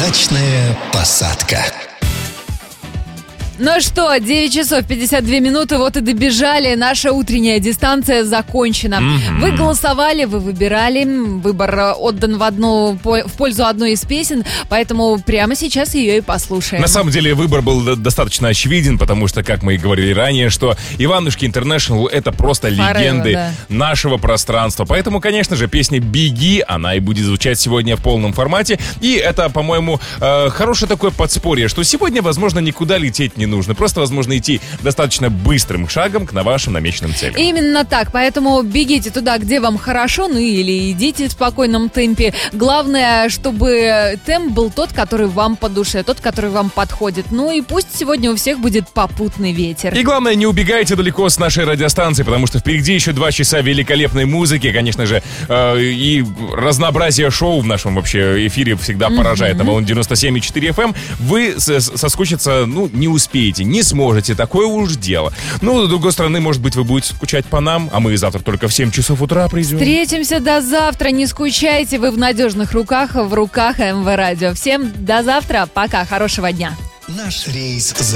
Удачная посадка. Ну что, 9 часов 52 минуты, вот и добежали. Наша утренняя дистанция закончена. Вы голосовали, вы выбирали. Выбор отдан в пользу одной из песен, поэтому прямо сейчас ее и послушаем. На самом деле выбор был достаточно очевиден, потому что, как мы и говорили ранее, что Иванушки Интернешнл — это просто легенды нашего пространства. Поэтому, конечно же, песня «Беги», она и будет звучать сегодня в полном формате. И это, по-моему, хорошее такое подспорье, что сегодня, возможно, никуда лететь не нужно. Просто, возможно, идти достаточно быстрым шагом к вашим намеченным целям. Именно так. Поэтому бегите туда, где вам хорошо, ну или идите в спокойном темпе. Главное, чтобы темп был тот, который вам по душе, тот, который вам подходит. Ну и пусть сегодня у всех будет попутный ветер. И главное, не убегайте далеко с нашей радиостанции, потому что впереди еще 2 часа великолепной музыки, конечно же, и разнообразие шоу в нашем вообще эфире всегда поражает. На волне 97,4 FM вы соскучиться, не успеете, не сможете, такое уж дело. Но, с другой стороны, может быть, вы будете скучать по нам, а мы завтра только в 7 часов утра придем. Встретимся до завтра, не скучайте, вы в надежных руках, в руках МВ Радио. Всем до завтра, пока, хорошего дня. Наш рейс